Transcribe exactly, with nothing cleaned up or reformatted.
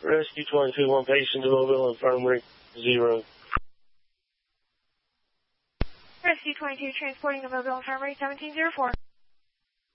Rescue twenty-two, one patient to Mobile Infirmary, zero. Rescue twenty-two, transporting to Mobile Infirmary, seventeen zero four.